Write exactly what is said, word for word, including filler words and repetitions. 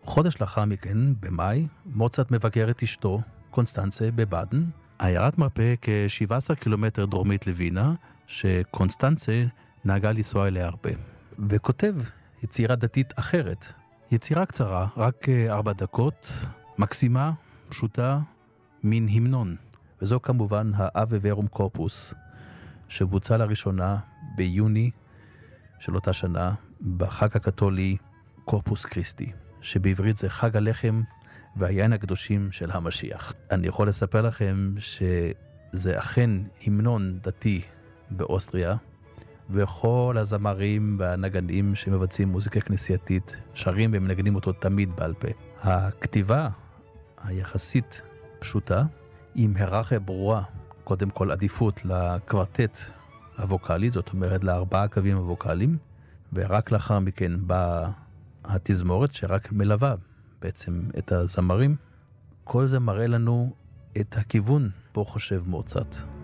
חודש לאחר מכן, במאי, מוצרט מבקר את אשתו, קונסטנצה, בבאדן, עיירת מרפא כ-שבעה עשר קילומטר דרומית לווינה, שקונסטנצה נהגה לנסוע אליה הרבה. וכותב יצירה דתית אחרת. יצירה קצרה, רק ארבע דקות, מקסימה, פשוטה, מין המנון. וזו כמובן האבה ורום קורפוס, שבוצע לראשונה ביוני של אותה שנה, בחג הקתולי קורפוס קריסטי, שבעברית זה חג הלחם והיין הקדושים של המשיח. אני יכול לספר לכם שזה אכן המנון דתי באוסטריה, וכל הזמרים והנגנים שמבצעים מוזיקה כנסייתית שרים ומנגנים אותו תמיד בעל פה. הכתיבה היחסית פשוטה, עם היררכיה ברורה, קודם כל עדיפות לקוורטט הווקלי, זאת אומרת לארבעה קווים הווקליים, ורק לאחר מכן באה התזמורת שרק מלווה בעצם את הזמרים. כל זה מראה לנו את הכיוון בו חושב מוצרט.